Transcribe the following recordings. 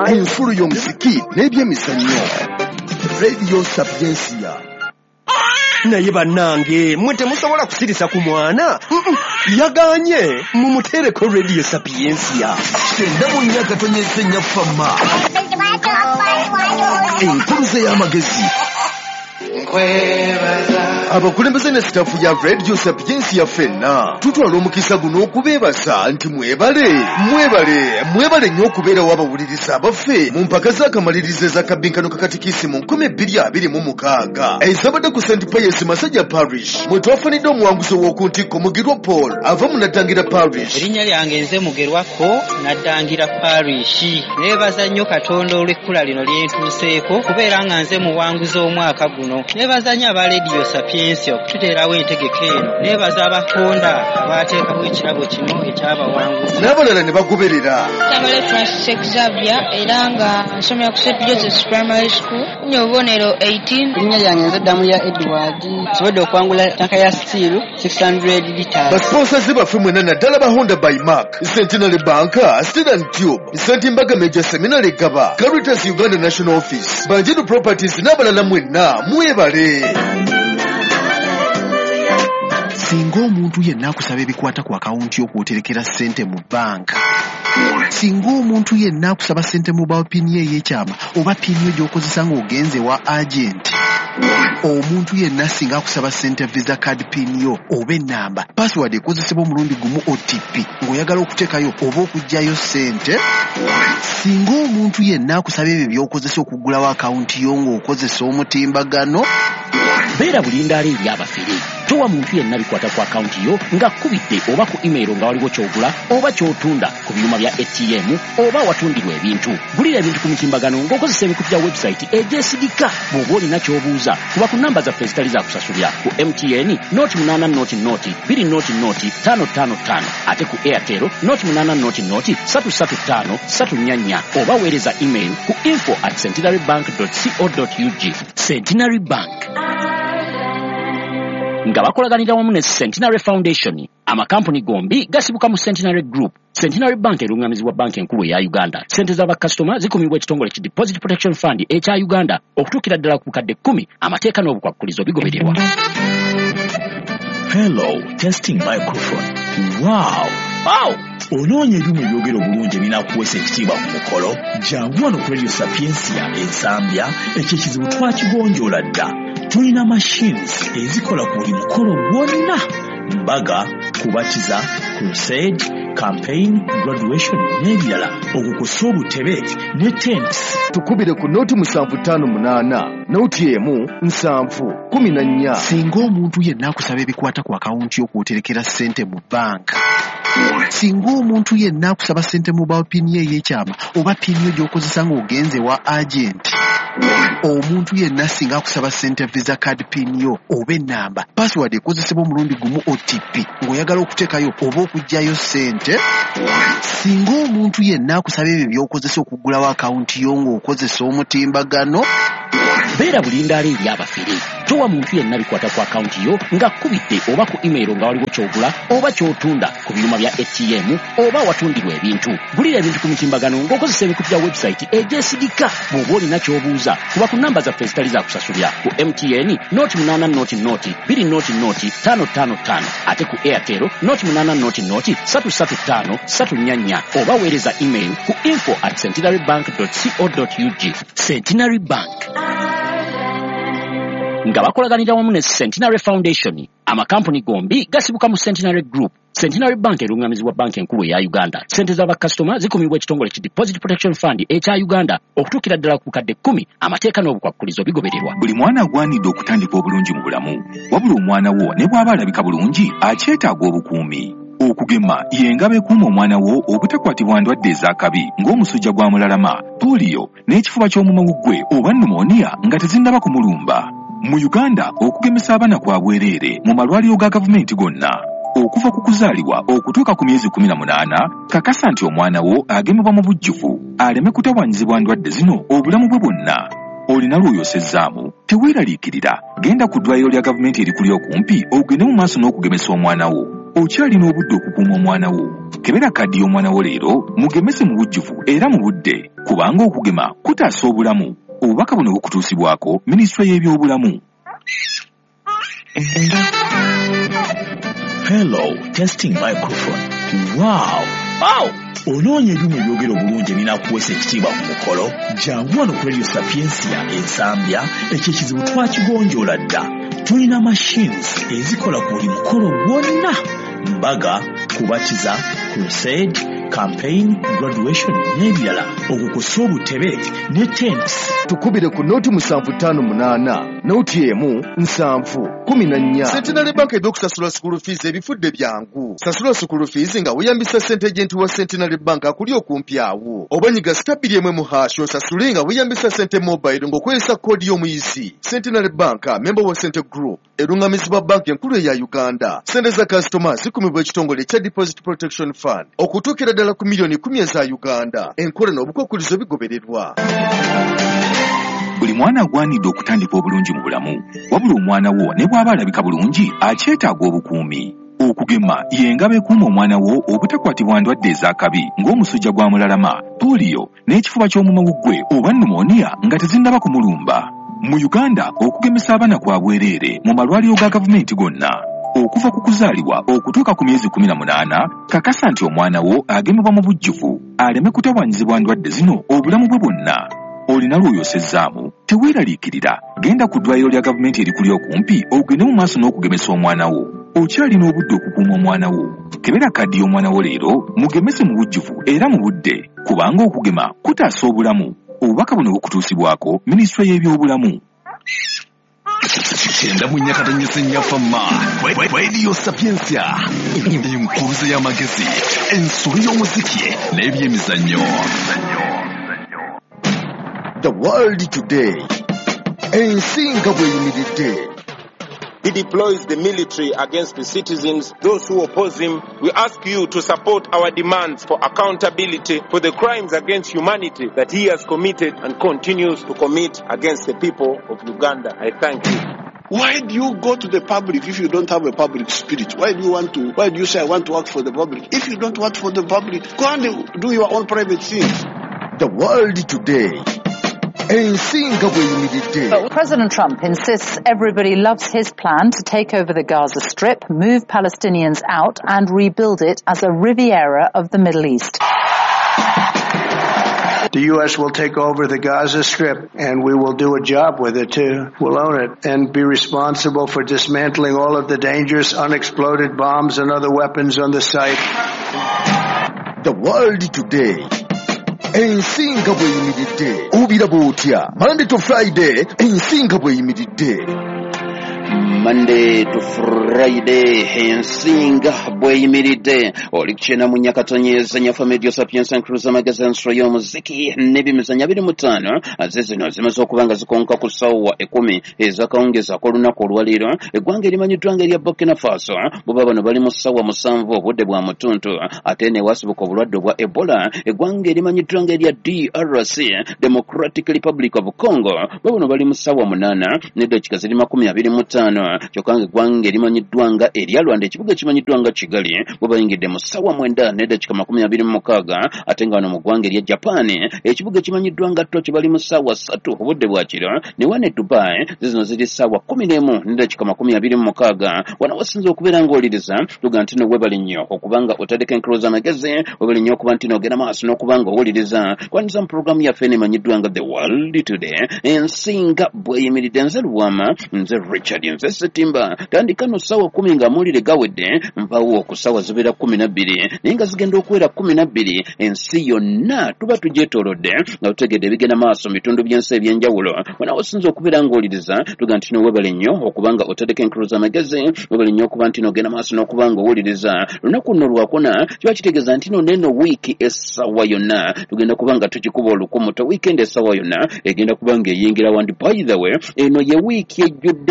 ensulu y'omuziki n'ebyemizannyo. Radio Sapiensia. Naye bannange mwe temusobola kusirisa ku mwana yaganye mumutereko Radio Sapiensia. Kyenda mu nnyaka tonyeze nnyafama enkuluze y'amagezi. Abakulembeze ne sitafu ya Radio Sapiensia ffenna tutwala omukisa guno okubeebasa nti mwebale nnyo okubeerawo abawuliriza abaffe mu mpaka z'akamalirizo ez'akabinkano kakatikisimu 2026 ezabadde ku St. Pius Masajja Parish mwe twafunidde omuwanguzi w'okuntikko Mugirwa Paul ava mu Naddangira Parish. Erinnya lyange nze Mugirwako Naddangira Parish. Neebaza nnyo Katonda olw'ekkula lino lyentuuseeko kubeera nga nze muwanguzi omwaka guno. Neebaza nnyo aba Radio Sapiensia okututeerawo entegeka eno. Neebaza abatonda abateekawo ekirabo kino ekyabawanguzi. N'abalala ne bagoberera. Tabale Francis Xavier era nga nsomera ku St. Joseph's Primary School. Nyobonero 18. Erinnya lyange nze Damuya Edward. Nsobodde okwangula tanka ya steel 600 litres. Basponsazi baffe mwena naddala ba Honda by Mark, Centenary Bank, Steel and Tube, St. Mbaga Major Seminary Gaba, Caritas Uganda National Office, Banjedu Properties n'abalala mwenna mwebale. Singa omuntu yenna akusaba ebikwata ku akawunti y'okwoterekera ssente mu banka. Singa omuntu yenna akusaba ssente mu pini ey'ekyama oba pini gy'okozesa ng'ogenze wa agent. Omuntu yenna singa akusaba ssente visa card pin yo oba ennamba password ekozesebwa omulundi gumu OTP ng'oyagala okuteekayo oba okuggyayo ssente. Singa omuntu yenna akusaba ebyo by'okozesa okuggulawo akawunti yo ng'okozesa omutimbagano. Beera bulindaala eri abafere. Towa muntu yenna bikwata ku akawunti yo nga kubidde oba ku email nga waliwo ky'ogula oba ky'otunda ku byuma bya ATM oba watundirwa ebintu. Gulira ebintu ku mutimbagano ng'okozesa emikutu gya website egyesigika. Bw'oba olina ky'obuuza kuba ku namba zaffe ezitali za kusasulira ku MTN 0800 ate ku Airtel 0800 oba weereza email ku info@centenarybank.co.ug. Centenary Bank nga bakolaganira wamu ne Centenary Foundation. Amakampuni gombi gasibuka mu Centenary Group. Centenary Bank erungamizibwa banki enkulu ya Uganda. Sente z'abakasitoma zikumibwa ekitongole ki Deposit Protection Fund ekya Uganda okutuukira ddala ku bukadde 10. Amateeka n'obukwakkulizo bigobererwa. Hello, testing microphone. Wow. Onoonya ebyuma ebyogera obulungi ebinaakuweesa ekitiibwa ku mukolo. Jangu wano ku Radio Sapiensia ensambya ekyo ekizibu twakigonjoola dda. Tulina machines ezikola ku buli mukolo gwonna. Mbaga, kubatiza, crusade, campaign, graduation n'ebirala. Okukosa obutebe ne tents. Tukubire ku noti 758 noti emu 714. Singa omuntu yenna akusaba ebikwata ku akawunti y'okwoterekera ssente mu banka. Singa omuntu yenna akusaba ssente mu pini ey'ekyama oba pini gy'okozesa ng'ogenze wa agent. Omuntu yenna singa akusaba ssente visa card pin yo oba ennamba password ekozesebwa omulundi gumu OTP ng'oyagala okuteekayo oba okuggyayo ssente. Singa omuntu yenna akusaba ebyo by'okozesa okuggulawo akawunti yo ng'okozesa omutimbagano. Beera bulindaala eri abafere. Towa muntu yenna bikwata ku akawunti yo nga kubidde oba ku email nga waliwo ky'ogula oba ky'otunda ku byuma bya ATM oba watundirwa ebintu. Gulira ebintu ku mutimbagano ng'okozesa emikutu gya website egyesigika. Bw'oba olina ky'obuuza kuba ku namba zaffe ezitali za kusasulira ku MTN 0800 ate ku Airtel 0800 oba weereza email ku info@centenarybank.co.ug. Centenary Bank nga bakolaganira wamu ne Centenary Foundation. Amakampuni gombi gasibuka mu Centenary Group. Centenary Bank erungamizibwa banki enkulu ya Uganda. Sente z'abakasitoma zikumibwa ekitongole ki Deposit Protection Fund ekya Uganda okutuukira ddala ku bukadde 10. Amateeka n'obukwakkulizo bigobererwa. Buli mwana agwanidde okutandika obulungi mu bulamu. Wabula omwana wo ne bw'aba alabika bulungi akyetaaga obukuumi. Okugema y'engabo ekuuma omwana wo obutakwatibwa ndwadde ez'akabi ng'omusujja gwa mulalama, polio n'ekifuba ky'omumawuggwe oba pneumonia nga tezinnaba kumulumba. Mu Uganda okugemesa abaana kwa bwereere mu malwaliro ga gavumenti gonna. Okuva ku kuzaalibwa okutuuka ku myezi 18 kakasa nti omwana wo agemebwa mu bujjuvu aleme kutawanyizibwa ndwadde zino obulamu bwe bwonna. Olina lw'oyosezzaamu teweeraliikirira, genda ku ddwaliro lya gavumenti erikuli okumpi ogende mu maaso n'okugemesa omwana wo. okyalina obudde okukuuma omwana wo. Kebera kaddi y'omwana wo leero mugemese mu bujjuvu era mu budde kubanga okugema kutaasa obulamu. Obubaka buno bukutuusibwako Minisitule y'ebyobulamu. Hello, testing microphone. Wow! Onoonya ebyuma ebyogera obulungi ebinakuweesa ekitiibwa ku mukolo? Jangu wano ku Radio Sapiensia Ensambya, ekyo ekizibu twakigonjoola dda. Tulina machines ezikola ku buli mukolo gwonna. Mbaga, kubatiza, crusade, campaign, graduation n'ebirala. Okukusa obutebe ne tents. Tukubire ku noti 758 noti emu 714. Centenary Bank eby'okusasula school fees ebifudde byangu. Sasula school fees nga weeyambisa ssente agent wa Centenary Bank akuli okumpi awo. Oba nyiga stabili emwe mu hash osasule nga weeyambisa ssente mobile ng'okozesa koodi y'omuyizi. Centenary Bank member wa Ssente Group erungamizibwa bank enkulu eya Uganda. Ssente za customers zikumibwa ekitongole kya Deposit Protection Fund okutuukira ddala ku milioni 10 eza Uganda. Enkola n'obukwakkulizo bigobererwa. Buli mwana agwanidde okutandika obulungi mu bulamu. Wabula omwana wo ne bw'aba alabika bulungi akyetaaga obukuumi. Okugema y'engabo ekuuma omwana wo obutakwatibwa ndwadde ez'akabi ng'omusujja gwa mulalama, polio n'ekifuba ky'omumwa gwe oba pneumonia nga tezinnaba kumulumba. Mu Uganda okugemesa abaana kwa bwereere mu malwaliro ga gavumenti gonna. Okuva ku kuzaalibwa okutuuka ku myezi 18 kakasa nti omwana wo agemebwa mu bujjuvu aleme kutawaanyizibwa ndwadde zino obulamu bwe bwonna. Olina lw'oyosezzaamu teweeraliikirira, genda ku ddwaliro lya gavumenti erikuli okumpi ogende mu maaso n'okugemesa omwana wo. Okyalina obudde okukuuma omwana wo. Kebera kaddi y'omwana wo leero mugemese mu bujjuvu era mu budde kubanga okugema kutaasa obulamu. Obubaka buno bukutuusibwako Minisitule y'ebyobulamu. Kenda munyakatanyisa nnyafama Radio Sapiensia enkuruze y'amagezi ensobi y'omuziki n'ebyemizannyo. The world today. Ensinga bweyimiridde. He deploys the military against the citizens, those who oppose him. We ask you to support our demands for accountability for the crimes against humanity that he has committed and continues to commit against the people of Uganda. I thank you. Why do you go to the public if you don't have a public spirit? Why do you say I want to work for the public? If you don't work for the public, go and do your own private things. The world today. But President Trump insists everybody loves his plan to take over the Gaza Strip, move Palestinians out and rebuild it as a Riviera of the Middle East. The U.S. will take over the Gaza Strip, and we will do a job with it, too. We'll own it and be responsible for dismantling all of the dangerous unexploded bombs and other weapons on the site. The world today. Ensinga bweyimiridde. Obira bw'otya. Monday to Friday, ensinga bweyimiridde. Monday to Friday, ensinga bweyimiridde. Olikikyena mu nyakatonyeza nyafa Radio Sapiensia Nkuluza Magazine y'omuziki n'ebimizannyo 25 ate zino zimaze okuba nga zikonka ku ssaawa 10 ez'akawungezaako olunaku olwaleero. Eggwanga erimanyiddwa ng'erya Burkina Faso bo bano bali mu ssaawa 7 obudde bwa mutuntu ate ne wasibuka obulwadde bwa Ebola. Eggwanga erimanyiddwa ng'erya DRC Democratic Republic of Congo bo bano bali mu ssaawa 8 n'eddakiika ziri 25. Kyokka eggwanga erimanyiddwa nga erya Rwanda ekibuga ekimanyiddwa nga Kigali bo bayingidde mu ssaawa 9 n'eddakiika 26 ate nga wano mu ggwanga erya Japan ekibuga ekimanyiddwa nga Tokyo bali mu ssaawa 3 obudde bwa kiro ne wane Dubai zino ziri ssaawa 11 n'eddakiika 26. Wano wasinze okubeera ng'owuliriza tuga nti no webali nnyo okubanga otaddeko Nkuluza Magazine webali nnyo okuba nti n'ogenda maaso n'okubanga owuliriza kwanisa mu programu yaffe emanyiddwa nga The World Today ensinga bweyimiridde. Nze Luwama, nze Richard, nze Setimba. Tandika no ssaawa 10 nga amawulire gawedde mpaawo ku ssaawa zibeera 12 naye nga zigenda okuwera 12 ensi yonna tuba tugyetoolodde nga tutegedde ebigenda maaso mu bitundu by'ensi eby'enjawulo. Wano wasinze okubeera ng'owuliriza tuga nti no webale nnyo okubanga otaddeko Nkuluza Magazine webale nnyo okuba nti n'ogenda maaso n'okubanga owuliriza. Lunaku nno lwakuna kiba kitegeeza nti neno wiiki essaawa yonna tugenda kubanga tukikuba olukumu to weekend essaawa yonna egenda kubanga eyingira wandi. By the way, eno ye wiiki ejjudde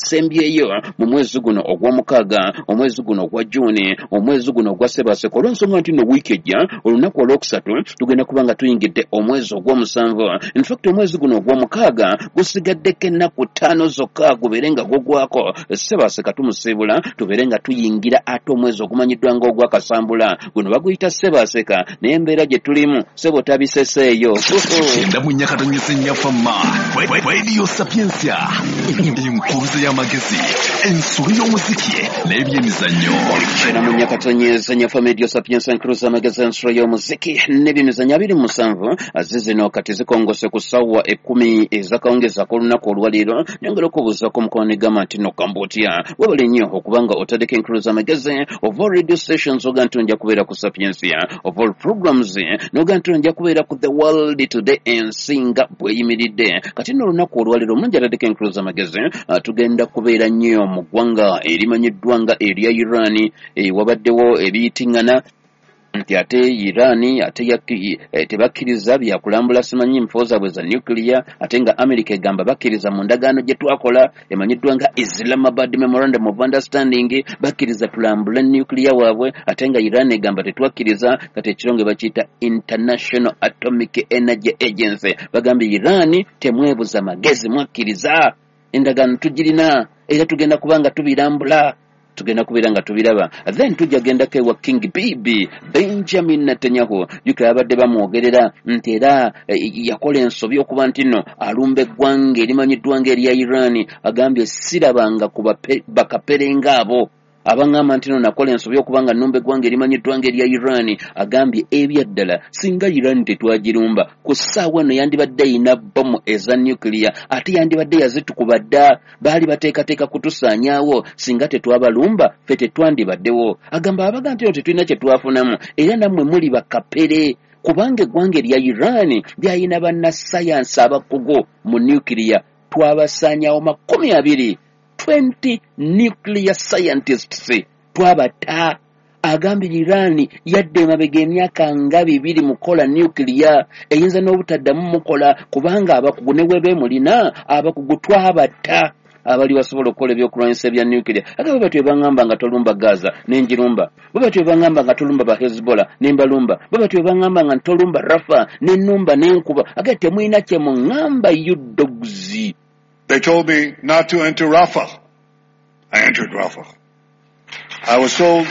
esembyeyo mu mwezi guno ogw'omukaaga omwezi guno ogwa Juni omwezi guno ogwa Ssebaseka olw'ensonga nti no wiiki ejja olunaku olwokusatu tugenda kuba nga tuyingidde omwezi ogw'omusanvu. In fact omwezi guno ogw'omukaaga gusigaddeko ennaku 5 zokka gubeere nga gugwako. Ssebaseka tumusiibula tubeere nga tuyingira ate omwezi ogumanyiddwa nga ogwakasambula guno baguyita Ssebaseka naye embeera gye tulimu ssebo tabiseseeyo. Genda mu Nyakatonnyesa Ennyafamma Radio Sapiensia enkuluze y'amagezi ensobi y'omuziki n'ebyemizannyo. Era mu Nyakatonnyesa Ennyafamma Radio Sapiensia enkuluze y'amagezi ensobi y'omuziki n'ebyemizannyo 27 azizino kati zikongose ku ssaawa 10 ezakawungeza k'olunaku olwaleero nyongera okubuuzaako mukono negamba nti no Cambodia webale nnyo okubanga otaddeko enkuluze y'amagezi of all radio stations oga nti nja kubeera ku Sapiensia of all programs noga nti nja kubeera ku the world today ensinga bweyimiridde kati n'olunaku olwaleero omungi ataddeko enkuluze y'amagezi tugenda kubeera nnyo mu ggwanga erimanyiddwa nga erya Iran wabaddewo ebiyitiŋŋana nti ate Iran ate tebakkiriza byakulambula simanyi mpho zaabwe za nuclear ate nga America egamba bakkiriza mu ndagaano gye twakola emanyiddwa nga Islamabad Memorandum of Understanding bakkiriza tulambula nuclear waabwe ate nga Iran egamba tetwakkiriza kati ekironge bakiyita International Atomic Energy Agency bagambye Iran temwebuza magezi mwakkiriza endagaano tugirina era tugenda kubanga tubirambula tugenda kubeera nga tubiraba. Then tujja gendako ewa King Bibi Benjamin Netanyahu jukira abadde bamwogerera nti era yakola ensobi okuba nti nno alumba eggwanga erimanyiddwa nga erya Iran agambye sirabanga ku bakaperenga abo abangamba nti no nakola ensobi okubanga nnumba eggwanga erimanyiddwa nga erya Iran agambye ebyaddala singa Iran tetwagirumba ku ssaawa eno yandibadde ayina bomu eza nuclear ate yandibadde yazitukuba dda baali bateekateeka kutusaanyaawo singa tetwabalumba ffe tetwandibaddewo agamba abaga nti no tetulina kye twafunamu era nammwe muli bakapere kubanga eggwanga erya Iran lyayina bannasayansi abakugu mu nuclear twabasaanyaawo 20 nuclear scientists twabata agambye Iran yadde emabega emyaka nga 2 mukola nuclear eyinza n'obutaddamu mukola kubanga abakugu ne bwe beemulina abakugu twabata abali basobola okukola ebyokulwanyisa ebya nuclear agaba batwe bangamba nga tolumba Gaza nenjirumba babatwe bangamba nga tolumba ba Hezbollah nembalumba babatwe bangamba nga tolumba Rafa nenumba nenkuba agate temuyina kye mungamba you dogs. They told me not to enter Rafah. I entered Rafah. I was told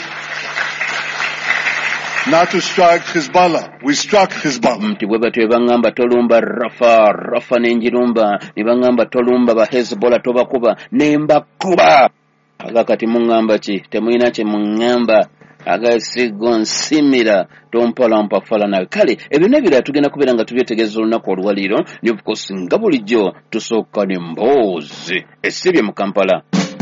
not to strike Hezbollah. We struck Hezbollah. Mti bwebatwe bangamba tolumba Rafa nenjirumba ne bangamba tolumba ba Hezbollah tobakuba nembakuba agakati mungamba ki temuyina kye mungamba agasigo nsimira tompalampa fala nawe kale ebyo nebira tugenda kubeera nga tubyetegeeza olunaku olwaliiro ne of course nga bulijjo tusooka ne mboozi esibye mu Kampala.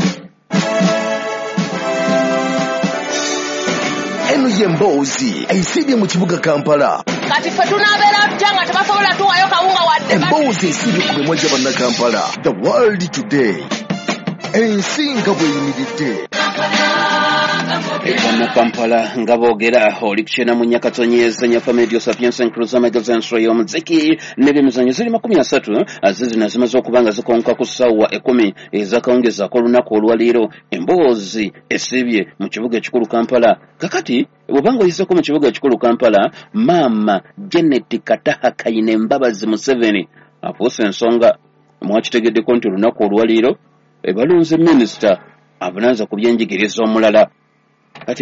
Eno ye mboozi esibye mu kibuga Kampala kati ffe tunaabeera tutya nga tebasobola tuwayo kawunga wadde emboozi esibye ku mimwa gy'abannakampala the world today ensinga bweyimiridde Ebana Kampala nga boogera oli kukyena mu Nyakatonnyesa Ennyafamma Radio Sapiensia enkuluze y'amagezi ensobi y'omuziki n'ebyemizannyo ziri 30 azizina zimaze okuba nga zikonka ku ssaawa 10 ezakawungeza ak'olunaku olwaleero emboozi esibye mu kibuga ekikulu Kampala. Kakati bw'obanga oyiseko mu kibuga ekikulu Kampala maama Janet Kataha Kayine Mbabazi Museveni afuuse ensonga mwakitegeddeko nti olunaku olwaleero balunze minisita avunaanza ku byenjigiriza omulala